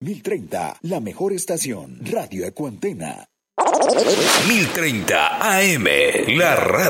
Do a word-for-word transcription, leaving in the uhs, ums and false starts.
mil treinta, la mejor estación, Radio Ecuantena. mil treinta A M, la radio.